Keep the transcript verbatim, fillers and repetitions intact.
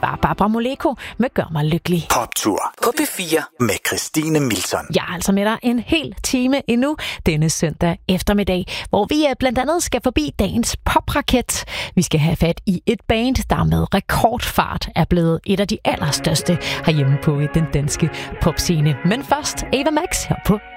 var Barbara Moleko med Gør mig lykkelig. Poptur på P fire med Christine Milton. Jeg er altså med dig en hel time endnu denne søndag eftermiddag, hvor vi blandt andet skal forbi dagens popraket. Vi skal have fat i et band, der med rekordfart er blevet et af de allerstørste herhjemme på den danske popscene. Men først Ava Max her på